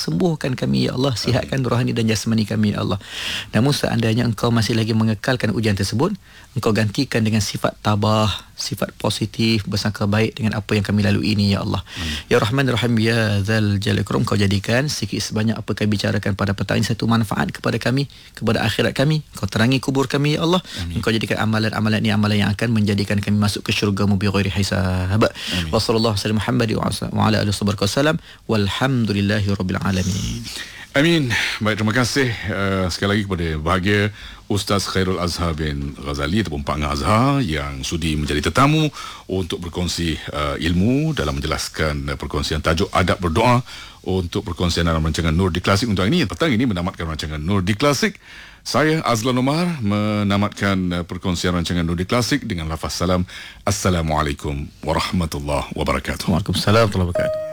sembuhkan kami ya Allah, sihatkan rohani dan jasmani kami ya Allah. Namun seandainya Engkau masih lagi mengekalkan ujian tersebut, Engkau gantikan dengan sifat tabah, sifat positif, bersangka baik dengan apa yang kami lalui ini ya Allah. Ya Rahman Rahim ya Zal Jalal Ikram, Kau jadikan sikit sebanyak apa kami bicarakan pada petang ini satu manfaat kepada kami, kepada akhirat kami. Kau terangi kubur kami ya Allah. Engkau jadikan amalan-amalan ini amalan yang akan menjadikan kami masuk ke syurga-Mu bi ghairi hisab. Wa sallallahu alaihi Muhammad wa ala alihi wasallam walhamdulillahi rabbil alamin. Amin. Baik, terima kasih sekali lagi kepada bahagia Ustaz Khairul Azhar bin Ghazali ataupun Pak Ngah Azhar yang sudi menjadi tetamu untuk berkongsi ilmu dalam menjelaskan perkongsian tajuk adab berdoa untuk perkongsian dalam rancangan Nur di Klasik untuk hari ini. Petang ini menamatkan rancangan Nur di Klasik. Saya Azlan Omar menamatkan perkongsian rancangan Nur di Klasik dengan lafaz salam. Assalamualaikum warahmatullahi wabarakatuh. Waalaikumsalam warahmatullahi wabarakatuh.